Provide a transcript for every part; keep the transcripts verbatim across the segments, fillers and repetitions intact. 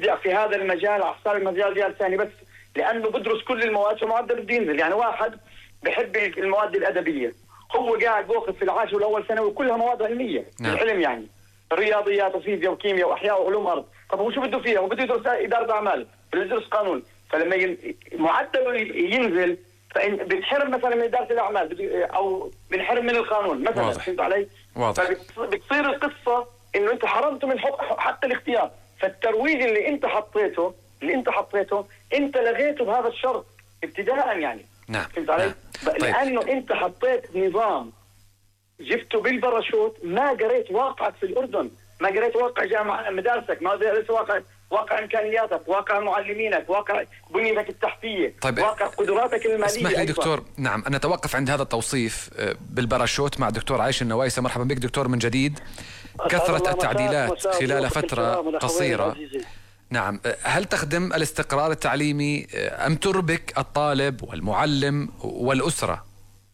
يبدع في هذا المجال عصار المجال ديال ثاني، بس لانه بدرس كل المواد فمعدل بده ينزل. يعني واحد بحب المواد الادبيه هو قاعد باخذ في العاشر والاول ثانوي وكلها مواد علميه. نعم. العلم يعني رياضيات وفيزياء وكيمياء واحياء وعلوم ارض. طب هو شو بده فيها؟ هو بده يدرس اداره اعمال، بده يدرس قانون. فلما معدله ينزل بتحرم مثلا من اداره الاعمال او بنحرم من القانون مثلا. فهمت علي؟ واضح. فبتصير القصه انه انت حرمته من حق الاختيار. فالترويج اللي انت حطيته اللي انت حطيته انت لغيته بهذا الشرط ابتداء يعني. نعم. فهمت علي؟ نعم. طيب. لانه انت حطيت نظام جبته بالباراشوت، ما قريت واقعك في الاردن، ما قريت واقع جامعة مدارسك، ما قريت واقع واقع امكانياتك، واقع معلمينك، واقع بنيتك التحتيه. طيب. واقع قدراتك الماليه. اسمح لي دكتور، نعم أنا أتوقف عند هذا التوصيف بالباراشوت مع الدكتور عايش النويسة. مرحبا بك دكتور من جديد. كثرة التعديلات خلال فترة قصيرة، نعم، هل تخدم الاستقرار التعليمي أم تربك الطالب والمعلم والأسرة؟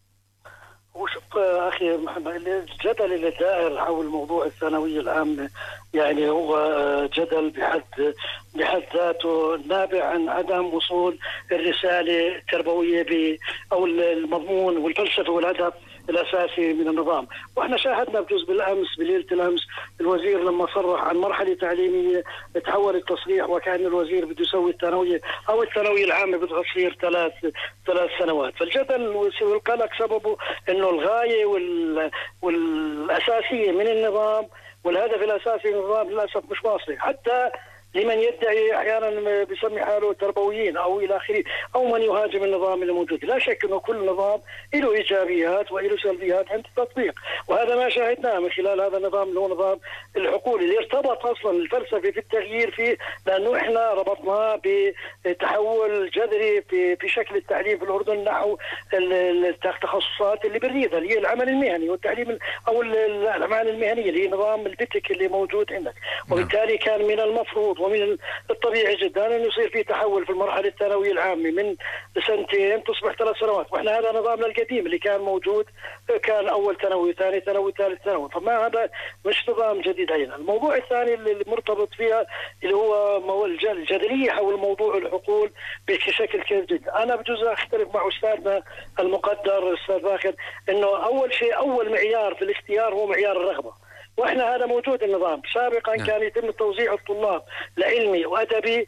وشوف أخي محمد، الجدل اللي دائر حول موضوع الثانوية العامة يعني هو جدل بحد بحد ذاته نابع عن عدم وصول الرسالة التربوية ب أو المضمون والفلسفة والهدف الأساسي من النظام. وإحنا شاهدنا بجزء بالأمس بليلة الأمس الوزير لما صرح عن مرحلة تعليمية تحول التصريح وكان الوزير بده يسوي الثانوية أو الثانوية العامة بدها تصير ثلاث ثلاث سنوات. فالجدل والقلق سببه إنه الغاية وال والأساسية من النظام والهدف الأساسي من النظام للأسف مش واصل، حتى لمن يدعي احيانا بيسمي حاله تربويين او الى اخره او من يهاجم النظام الموجود. لا شك انه كل نظام له ايجابيات وله سلبيات عند التطبيق، وهذا ما شاهدناه من خلال هذا النظام اللي هو نظام العقول اللي ارتبط اصلا الفلسفه في التغيير فيه، لانه احنا ربطناه بتحول جذري في في شكل التعليم في الاردن نحو التخصصات اللي بنريدها اللي هي العمل المهني والتعليم او الاعمال المهنيه اللي هي نظام البتك اللي موجود عندك. وبالتالي كان من المفروض ومن الطبيعي جدا انه يصير في تحول في المرحله الثانويه العامه من سنتين تصبح ثلاث سنوات. واحنا هذا نظامنا القديم اللي كان موجود كان اول ثانوي ثاني ثانوي ثالث ثانوي، فما هذا مش نظام جديد علينا. الموضوع الثاني اللي مرتبط فيها اللي هو الجدليه حول موضوع العقول بشكل كبير جدا. انا بجوز اختلف مع استاذنا المقدر استاذ باخر انه اول شيء اول معيار في الاختيار هو معيار الرغبه، واحنا هذا موجود النظام. سابقا نعم. كان يتم توزيع الطلاب لعلمي وادبي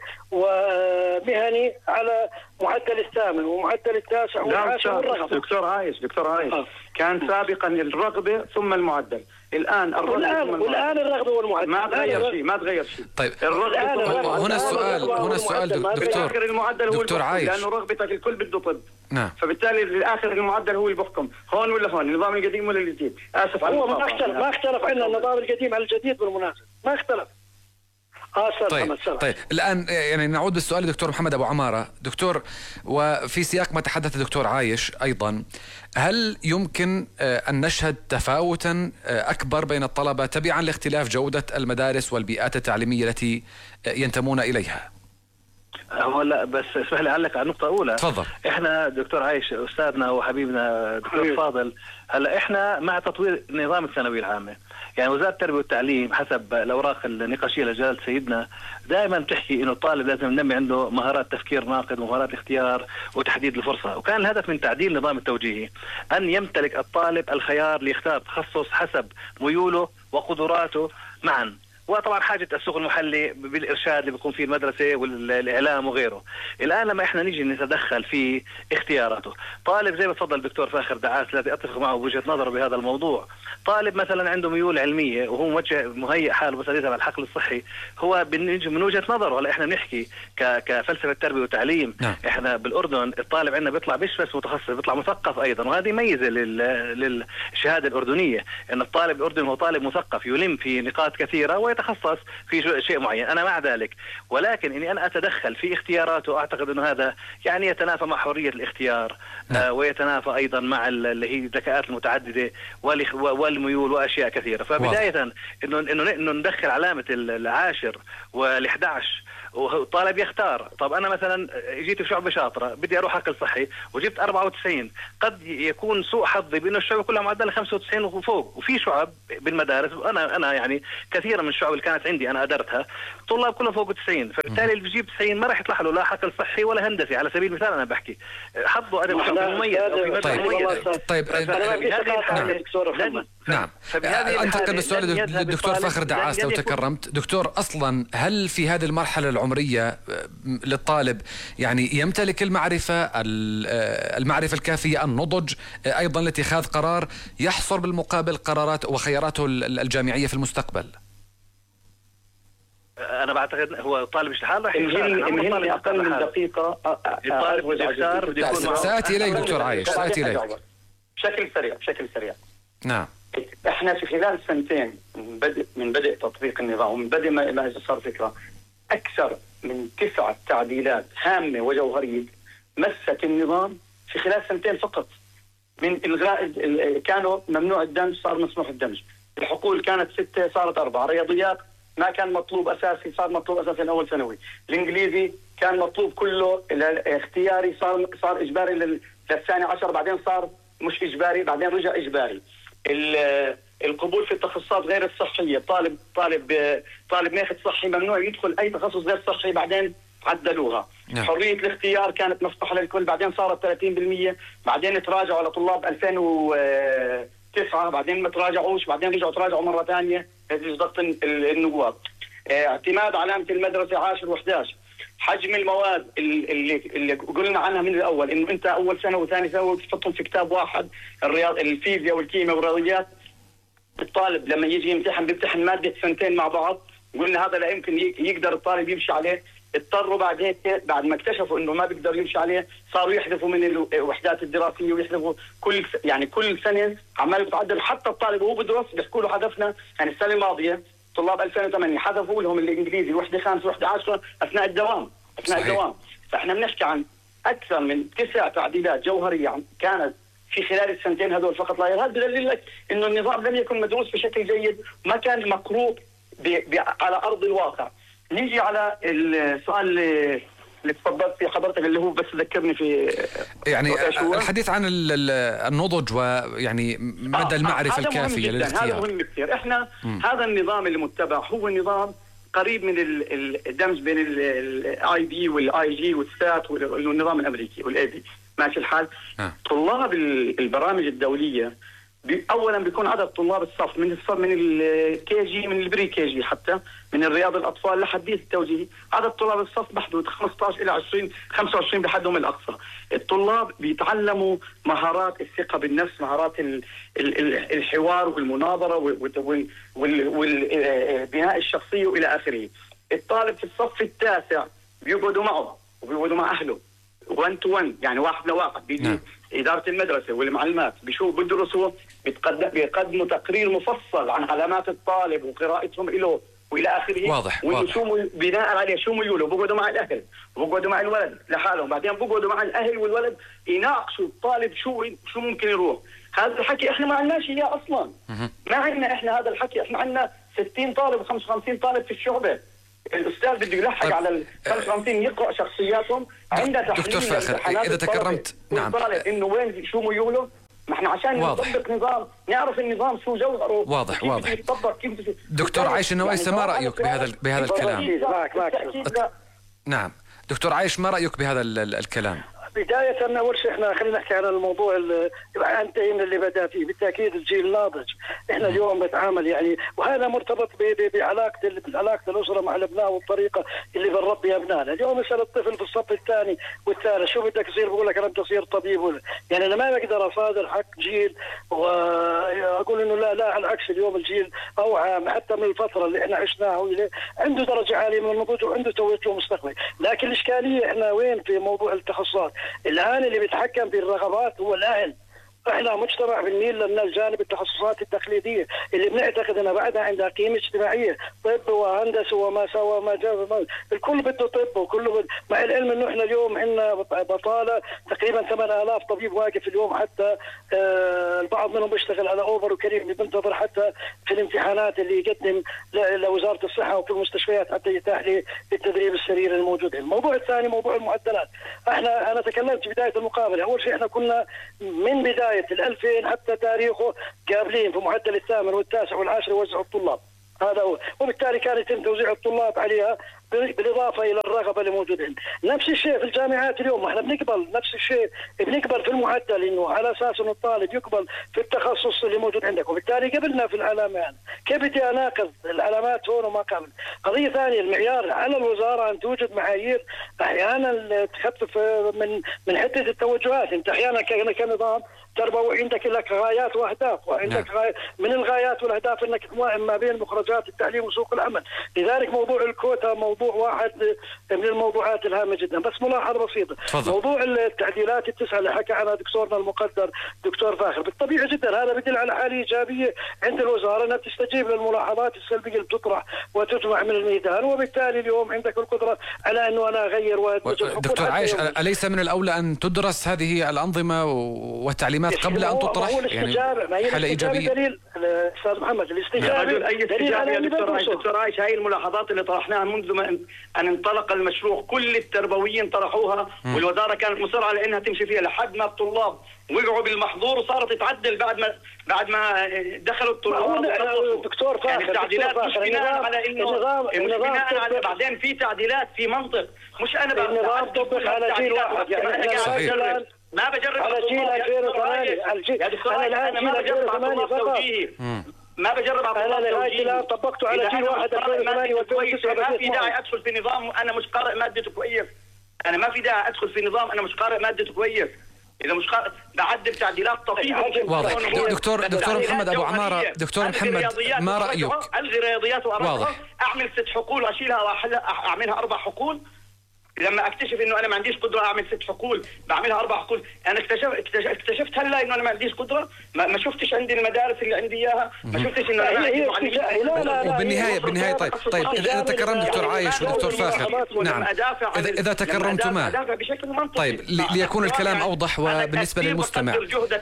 ومهني على معدل الثامن ومعدل التاسع والعاشر والرغبه. دكتور عايش دكتور عايش آه. كان سابقا الرغبه ثم المعدل، الان الرغبه والآن, والآن الرغبه والمعدل ما تغير شيء ما تغير شيء. طيب هنا السؤال هنا السؤال دكتور المعدل هو دكتور عايش، لانه رغبتك الكل بده طب. نعم. فبالتالي الاخر المعدل هو اللي بيحكم هون ولا هون، النظام القديم ولا الجديد. اسف على هو ما اختلف ما اختلف عندنا النظام القديم على الجديد بالمناسبه ما اختلف. آه طيب طيب الآن يعني نعود بالسؤال دكتور محمد أبو عمارة. دكتور، وفي سياق ما تحدث الدكتور عايش أيضا، هل يمكن أن نشهد تفاوتا أكبر بين الطلبة تبعا لاختلاف جودة المدارس والبيئات التعليمية التي ينتمون إليها؟ هو لا بس اسمح لي اعلق على النقطه الاولى. تفضل. احنا دكتور عايش استاذنا وحبيبنا دكتور فاضل، هلا احنا مع تطوير نظام الثانويه العامه. يعني وزاره التربيه والتعليم حسب الاوراق النقاشيه لجلاله سيدنا دائما تحكي انه الطالب لازم ننمي عنده مهارات تفكير ناقد ومهارات اختيار وتحديد الفرصه، وكان الهدف من تعديل النظام التوجيهي ان يمتلك الطالب الخيار ليختار تخصص حسب ميوله وقدراته معا، وطبعا حاجة السوق المحلي بالإرشاد اللي بيكون فيه المدرسة والإعلام وغيره. الآن لما إحنا نيجي نتدخل في اختياراته، طالب زي ما تفضل الدكتور فاخر دعاس الذي أتفق معه بوجهة نظره بهذا الموضوع، طالب مثلا عنده ميول علمية وهو موجه مهيئ حاله بس يذهب على الحقل الصحي، هو من وجهة نظره. هلا إحنا بنحكي كفلسفة تربية وتعليم، نعم. إحنا بالأردن الطالب عندنا بيطلع مش بس متخصص، بيطلع مثقف أيضا، وهذه ميزة للشهادة الأردنية إن الطالب الأردني هو طالب مثقف يلم في نقاط كثيرة ويتخصص في شيء معين. أنا مع ذلك، ولكن إني أنا أتدخل في اختياراته أعتقد أنه هذا يعني يتنافى مع حرية الاختيار، آه ويتنافى أيضا مع اللي هي الذكاءات المتعددة والميول وأشياء كثيرة. فبداية إنه إنه إنه ندخل علامة العاشر والإحدى عشر وطالب يختار. طب أنا مثلا جيت في شعبة شاطرة بدي أروح حقل صحي وجبت أربعة وتسعين، قد يكون سوء حظي بأنه الشعبة كلها معدلة خمسة وتسعين وفوق، وفي شعب بالمدارس أنا أنا يعني كثيرا من الشعب اللي كانت عندي انا ادرتها الطلاب كلهم فوق تسعين، فبالتالي اللي بيجيب تسعين ما راح يطلع له لا حقل صحي ولا هندسي على سبيل المثال. انا بحكي حظه ادب مميز او في مدرسه مميزه. طيب نعم انتقل للسؤال للدكتور فخر دعاس لو تكرمت. دكتور اصلا هل في هذه المرحله العمريه للطالب يعني يمتلك المعرفه المعرفه الكافيه النضج ايضا لاتخاذ قرار يحصر بالمقابل قرارات وخياراته الجامعيه في المستقبل؟ انا بعتقد هو طالب اجتهاد راح يمهلني اقل من دقيقه. الطالب والاختيار بده يكون ساتي اليك دكتور عايش ساتي اليك بشكل سريع بشكل سريع. نعم احنا في خلال سنتين من بدء من بدء تطبيق النظام ومن بدء ما صار فكره اكثر من تسعة تعديلات هامه وجوهريه مست النظام في خلال سنتين فقط. من الغاء كانوا ممنوع الدمج صار مسموح الدمج، الحقول كانت ستة صارت أربعة، رياضيات ما كان مطلوب أساسي صار مطلوب أساسي أول ثانوي، الإنجليزي كان مطلوب كله اختياري صار صار إجباري للثاني عشر، بعدين صار مش إجباري بعدين رجع إجباري. القبول في التخصصات غير الصحية، طالب طالب طالب ماخذ صحي ممنوع يدخل أي تخصص غير صحي، بعدين عدلوها. نعم. حرية الاختيار كانت مفتوحة للكل، بعدين صارت ثلاثين بالمئة، بعدين تراجعوا على طلاب ألفين وتسعة، بعدين ما تراجعوش، بعدين رجعوا تراجعوا مرة ثانية ضغط النواب. اعتماد علامة المدرسة عشرة وأحد عشر. حجم المواد اللي اللي قلنا عنها من الأول إنه أنت أول سنة وثاني سنة وتحطهم في كتاب واحد، الرياض الفيزياء والكيمياء والرياضيات. الطالب لما يجي يمتحن بيمتحن مادة سنتين مع بعض، قلنا هذا لا يمكن يقدر الطالب يمشي عليه. اضطروا بعد هيك بعد ما اكتشفوا انه ما بيقدر يمشي عليه صاروا يحذفوا من الوحدات الدراسيه ويحذفوا كل يعني كل سنه عمال بتعدل. حتى الطالب وهو بدرس بيحكوا له حذفنا، يعني السنه الماضيه طلاب ألفين وثمانية حذفوا لهم الانجليزي الوحده خامسه وحده عشرة اثناء الدوام اثناء صحيح. الدوام. فاحنا بنحكي عن اكثر من تسع تعديلات جوهريه كانت في خلال السنتين هذول فقط لا غير. هذا بدليل لك انه النظام لم يكن مدروس بشكل جيد، ما كان مقروء على ارض الواقع. نيجي على السؤال اللي اللي تفضلت فيه حضرتك اللي هو بس ذكرني في يعني الحديث عن النضج ويعني مدى المعرفة آه الكافية للاختيار. هذا مهم كثير. احنا م. هذا النظام اللي متبع هو نظام قريب من الدمج بين الاي بي والاي جي والسات والنظام الامريكي والاي بي ماشي الحال. آه. طلاب البرامج الدولية اولا بيكون عدد طلاب الصف من الصف من الكي جي من البري كي جي حتى من الرياض الاطفال لحديث التوجيهي، عدد طلاب الصف بحدود خمسة عشر الى عشرين خمسة وعشرين بحدهم الاقصى. الطلاب بيتعلموا مهارات الثقه بالنفس، مهارات الحوار والمناظره والبناء الشخصيه والى اخره. الطالب في الصف التاسع بيقعدوا معه وبيقعدوا مع اهله واحد تو واحد، يعني واحد لواحد. بيجي نعم. إدارة المدرسة والمعلمات بيشوفوا بيدرسوا بيقدموا تقرير مفصل عن علامات الطالب وقراءتهم له والى اخره. واضح وشو بناء عليه شو ميوله. بقعدوا مع الاهل وبقعدوا مع الولد لحالهم، بعدين بقعدوا مع الاهل والولد يناقشوا الطالب شو شو ممكن يروح. هذا الحكي احنا ما عندناش اياه اصلا. ما عندنا احنا هذا الحكي. احنا عندنا ستين طالب وخمسة وخمسين طالب في الشعبة. الاستاذ بده يلحق طيب. على ال خمسة وخمسين يقرا شخصياتهم. عندنا تحليل دكتور فاخر اذا تكرمت نعم انه وين شو ميوله. ما احنا عشان نطبق نظام نعرف النظام شو جوهره. واضح واضح. دكتور عايش النويسة ما رايك بهذا بهذا الكلام؟ معك معك. نعم دكتور عايش ما رايك بهذا الكلام؟ بداية أول شيء احنا خلينا نحكي عن الموضوع اللي انتهي من اللي بدأ فيه. بالتأكيد الجيل الناضج احنا اليوم بنتعامل يعني، وهذا مرتبط بعلاقة علاقة الأسرة مع الأبناء والطريقة اللي بنربي أبنائنا. اليوم مثلا الطفل في الصف الثاني والثالث شو بدك تصير؟ بقول لك أنا بدي أصير طبيب ولا يعني أنا ما بقدر أصادر حق جيل وأقول إنه لا لا على العكس. اليوم الجيل أوعى حتى من الفترة اللي احنا عشناها عنده درجة عالية من النضوج وعنده توجه مستقبلي. لكن الإشكالية احنا وين في موضوع التخصصات؟ الآن اللي بيتحكم في الرغبات هو الأهل. احنا مجتمع بنميل للجانب التخصصات التقليديه اللي بنعتقد انها بعدها عندها قيمه اجتماعيه، طب وهندسه وما سوى ما جاب الكل بده طب وكله بد... مع العلم انه احنا اليوم عندنا بطاله تقريبا ثمانية آلاف طبيب واقف اليوم، حتى آه البعض منهم بيشتغل على اوفر وكريم بنتظر حتى في الامتحانات اللي يقدم لوزاره الصحه وفي المستشفيات حتى يتاح لي التدريب السرير الموجود. الموضوع الثاني موضوع المعدلات. احنا انا تكلمت في بدايه المقابله، اول شيء احنا كنا من بدايه الألفين حتى تاريخه قابلين في معدل الثامن والتاسع والعاشر يوزعوا الطلاب. هذا هو. وبالتالي كان يتم توزيع الطلاب عليها بالإضافة إلى الرغبة اللي موجودة عندنا. نفس الشيء في الجامعات اليوم، احنا بنقبل نفس الشيء، بنقبل في المعدل إنه على أساس إنه الطالب يقبل في التخصص اللي موجود عندك، وبالتالي قبلنا في العلامات. كيف بدي أناقض العلامات هون وما قبل؟ قضية ثانية، المعيار على الوزارة أن توجد معايير أحيانا تخفف من من حدة التوجهات. أنت أحيانا كنظام تربوي عندك لك غايات واهداف، وعندك نعم. غاية من الغايات والاهداف انك توائم ما بين مخرجات التعليم وسوق العمل. لذلك موضوع الكوتا موضوع واحد من الموضوعات الهامه جدا. بس ملاحظه بسيطه، فضل. موضوع التعديلات التسعه اللي حكى عنها دكتورنا المقدر دكتور فاخر، بالطبيعي جدا هذا بدل على حاله ايجابيه عند الوزاره انها تستجيب للملاحظات السلبيه اللي بتطرح وتجمع من الميدان، وبالتالي اليوم عندك القدره على انه انا اغير وادمج. دكتور عايش، اليس من الاولى ان تدرس هذه الانظمه والتعليمات قبل أن تطرح؟ يعني حالة إيجابية. دليل أستاذ محمد الاستجابة. أي استجابة يا دكتور عايش؟ دكتور عايش، هاي الملاحظات اللي طرحناها منذ ما أن انطلق المشروع كل التربويين طرحوها، م. والوزارة كانت مصرة على أنها تمشي فيها لحد ما الطلاب وقعوا بالمحظور وصارت تتعدل بعد ما بعد ما دخلوا الطلاب. دكتور فاخر، يعني التعديلات مش بناء على إنه مش بناء على بعدين في تعديلات في منطق، مش أنا بقى النظام طبق على جيل واحد. يعني ما بجرب على جيل ألفين وثمانية. يا دكتور انا انا ما بجرب على طلاب توجيهي، ما بجرب على طلاب توجيهي. انا طبقته على جيل واحد ألفين وثمانية وألفين وتسعة. ما في داعي ادخل في نظام انا مش قارئ مادته كويس. انا ما في داعي ادخل في نظام انا مش قارئ مادته كويس. اذا مش قارئ بعدل تعديلات طفيفه. واضح. دكتور دكتور محمد ابو عماره، دكتور محمد ما رايك؟ الغي رياضيات وارقام، اعمل ست حقول واشيلها واعملها اربع حقول. لما اكتشف انه انا ما عنديش قدره اعمل ست حقول بعملها اربع حقول. انا اكتشفت اكتشفت هلا انه انا ما عنديش قدره، ما, ما شفتش عندي المدارس اللي عندي اياها، ما شفتش انه انا عندي معلمين. وبالنهايه بالنهايه طيب طيب اذا تكرم دكتور عايش ودكتور فاخر، نعم اذا اذا تكرمتما طيب ليكون الكلام اوضح وبالنسبه للمستمع،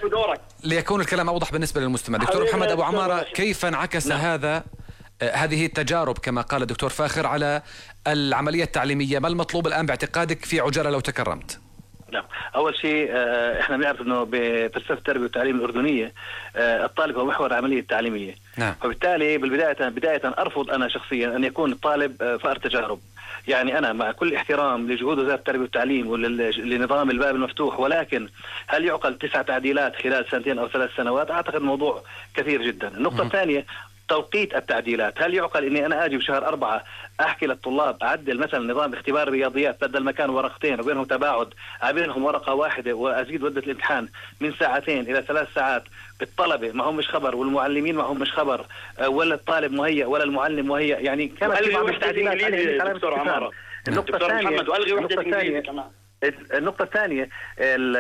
ليكون الكلام اوضح بالنسبه للمستمع. دكتور محمد ابو عماره، كيف انعكس هذا هذه التجارب كما قال الدكتور فاخر على العملية التعليمية؟ ما المطلوب الآن باعتقادك في عجالة لو تكرمت؟ نعم، أول شيء احنا بنعرف أنه بفلسفة التربية والتعليم الأردنية الطالب هو محور العملية التعليمية. نعم. وبالتالي بالبداية بداية أرفض أنا شخصيا أن يكون الطالب فأر تجارب. يعني أنا مع كل احترام لجهود وزارة التربية والتعليم ولنظام الباب المفتوح، ولكن هل يعقل تسع تعديلات خلال سنتين أو ثلاث سنوات؟ أعتقد الموضوع كثير جدا. النقطة الثانية توقيت التعديلات. هل يعقل اني انا اجي بشهر أربعة احكي للطلاب اعدل مثلا نظام اختبار الرياضيات بدل ما كان ورقتين وبينهم تباعد بينهم ورقه واحده وازيد مده الامتحان من ساعتين الى ثلاث ساعات؟ الطلبه ما هم مش خبر والمعلمين ما هم مش خبر، ولا الطالب مهيئ ولا المعلم مهيئ. يعني كانت في بعض التعديلات. دكتور عماره، النقطه الثانيه النقطه الثانيه النقطة الثانية ال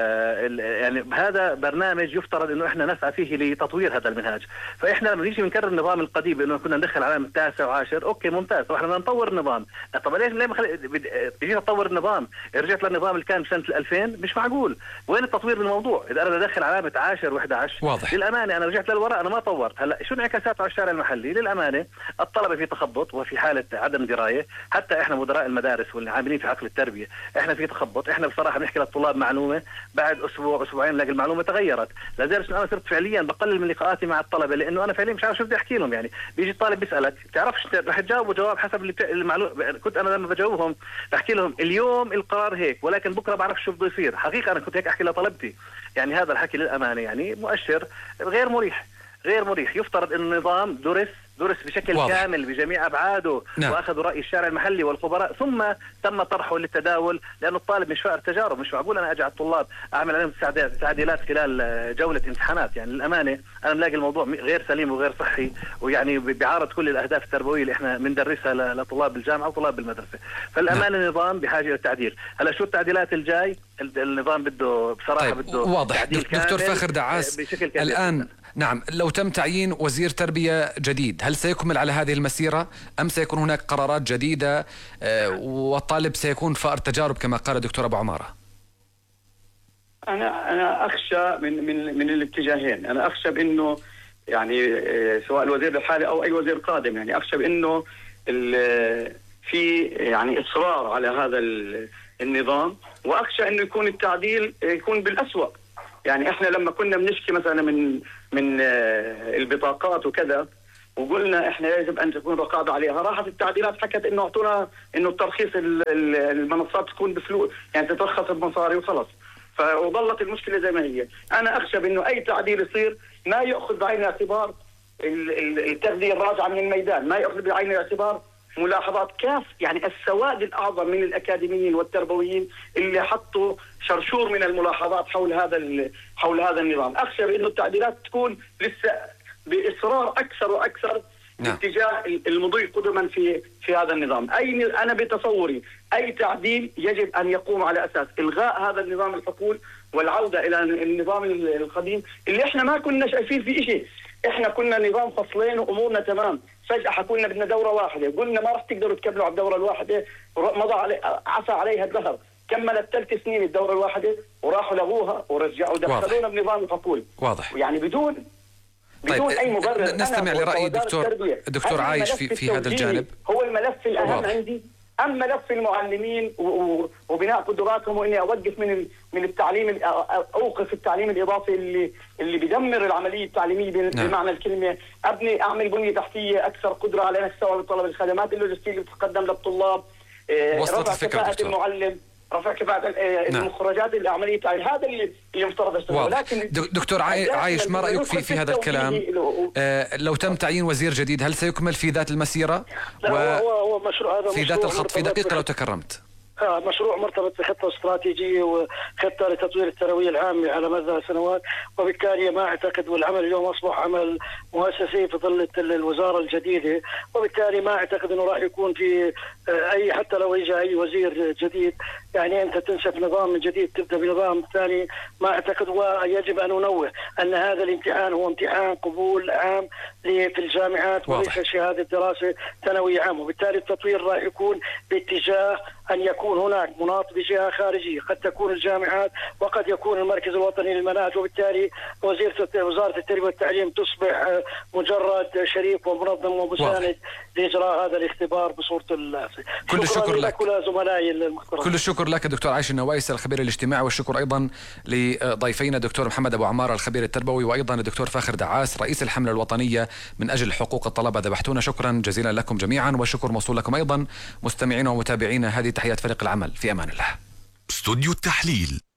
ال يعني هذا برنامج يفترض انه احنا نسعى فيه لتطوير هذا المنهاج، فاحنا لما نيجي بنكرر النظام القديم انه كنا ندخل علامة التاسع وعاشر، اوكي ممتاز، واحنا بدنا نطور النظام. طب ليش ليه ما خل... بيجي نطور النظام؟ رجعت للنظام اللي كان بسنة ألفين، مش معقول. وين التطوير بالموضوع؟ اذا انا بدخل علامة عاشر وإحدى عشر واضح. للامانة انا رجعت للوراء، انا ما طورت. هلا شو انعكاسات على الشارع المحلي؟ للامانة الطلبة في تخبط وفي حالة عدم دراية، حتى احنا مدراء المدارس والعاملين في عقل التربية احنا في تخبط. احنا بصراحة بنحكي للطلاب معلومة، بعد اسبوع اسبوعين نلاقي المعلومه تغيرت. لذلك انا صرت فعليا بقلل من لقاءاتي مع الطلبه، لانه انا فعليا مش عارف شو بدي احكي لهم. يعني بيجي الطالب بيسالك بتعرفش رح تجاوبه جواب حسب اللي بت... المعلومه. كنت انا لما بجاوبهم بحكي لهم اليوم القرار هيك ولكن بكره بعرف شو بده يصير. حقيقه انا كنت هيك احكي لطلبتي. يعني هذا الحكي للامانه يعني مؤشر غير مريح غير مريح. يفترض ان النظام درس درس بشكل واضح. كامل بجميع أبعاده. نعم. وأخذوا رأي الشارع المحلي والخبراء ثم تم طرحه للتداول، لأنه الطالب مش فائر تجارب. مش معقول أنا أجي على الطلاب أعمل عليهم تعديلات خلال جولة امتحانات. يعني للأمانة أنا ملاقي الموضوع غير سليم وغير صحي، ويعني بيعارض كل الأهداف التربوية اللي إحنا بندرسها لطلاب الجامعة وطلاب المدرسة. فالأمانة نعم. النظام بحاجة إلى التعديل. هلا شو التعديلات الجاي؟ النظام بده بصراحة طيب. بده واضح. دكتور فاخر دعاس، الآن نعم لو تم تعيين وزير تربية جديد، هل سيكمل على هذه المسيرة أم سيكون هناك قرارات جديدة والطالب سيكون فأر تجارب كما قال الدكتور أبو عمارة؟ أنا أنا أخشى من من من الاتجاهين. أنا أخشى بأنه يعني سواء الوزير الحالي أو أي وزير قادم، يعني أخشى بأنه في يعني إصرار على هذا النظام، وأخشى أنه يكون التعديل يكون بالأسوأ. يعني احنا لما كنا بنشكي مثلا من من البطاقات وكذا، وقلنا احنا يجب ان تكون رقابه عليها. راحت التعديلات حكت انه اعطونا انه الترخيص المنصات تكون بفلوس، يعني تترخص بمصاري وخلص، فظلت المشكله زي ما هي. انا اخشى بانه اي تعديل يصير ما ياخذ بعين الاعتبار التغذيه الراجعه من الميدان، ما ياخذ بعين الاعتبار ملاحظات كاف يعني السواد الاعظم من الاكاديميين والتربويين اللي حطوا شرشور من الملاحظات حول هذا حول هذا النظام. اخشى بانه التعديلات تكون لسه باصرار اكثر واكثر باتجاه المضي قدما في في هذا النظام. اي انا بتصوري اي تعديل يجب ان يقوم على اساس الغاء هذا النظام الحقول والعوده الى النظام القديم اللي احنا ما كنا شايفين فيه شيء. احنا كنا نظام فصلين وامورنا تمام، فجاه حكولنا بدنا دوره واحده، قلنا ما راح تقدروا تكملوا على الدوره الواحده، مضى علي عصى عليها الدهر، كملت ثلاث سنين الدوره الواحده وراحوا لغوها ورجعوا دخلونا بنظام الحقول. واضح. يعني بدون بدون طيب اي مبرر. نستمع لراي الدكتور الدكتور عايش في في هذا الجانب. هو الملف الاهم واضح. عندي ام ملف المعلمين وبناء قدراتهم، واني اوقف من من التعليم، اوقف التعليم الاضافي اللي اللي بدمر العمليه التعليميه بمعنى الكلمه، ابني اعمل بنيه تحتيه اكثر قدره على مستوى طلب الخدمات اللوجستيه اللي بتقدم للطلاب، رفع كفاءه المعلم، رفع كفاءة المخرجات العملية التعليمية. هذا اللي يفترض يشتغل. لكن دكتور عايش ما رأيك في في هذا الكلام؟ آه لو تم تعيين وزير جديد هل سيكمل في ذات المسيرة؟ لا هو هو مشروع هذا في ذات الخط في دقيقة لو تكرمت. آه مشروع مرتبط بخطة استراتيجية وخطة لتطوير الثانوية العامة على مدى سنوات، وبالتالي ما أعتقد، والعمل اليوم أصبح عمل مؤسسي في ظل الوزارة الجديدة، وبالتالي ما أعتقد أنه راح يكون في آه أي، حتى لو إجا أي وزير جديد يعني أنت تنسف نظام جديد تبدأ بنظام ثاني، ما أعتقد. ويجب أن ننوه أن هذا الامتحان هو امتحان قبول عام في الجامعات وليس شهادة دراسة ثانوية عامة، وبالتالي التطوير راح يكون باتجاه أن يكون هناك مناط بجهة خارجية، قد تكون الجامعات وقد يكون المركز الوطني للمناهج، وبالتالي وزيرة وزارة التربية والتعليم تصبح مجرد شريك ومنظم ومساند لإجراء هذا الاختبار بصورة اللازمة. كل الشكر لك زملائي المحترمين. كل الشكر لك دكتور عايش النوايس الخبير الاجتماعي، والشكر أيضا لضيفينا الدكتور محمد أبو عمارة الخبير التربوي، وأيضا الدكتور فاخر دعاس رئيس الحملة الوطنية من أجل حقوق الطلبة. ذبحتونا. شكرا جزيلا لكم جميعا، والشكر موصول لكم أيضا مستمعين ومتابعين. هذه تحيات فريق العمل، في أمان الله. استوديو التحليل.